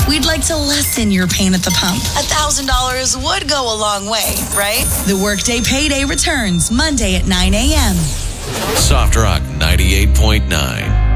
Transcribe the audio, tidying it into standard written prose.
We'd like to lessen your pain at the pump. $1,000 would go a long way, right? The Workday Payday returns Monday at 9 a.m. Soft Rock 98.9.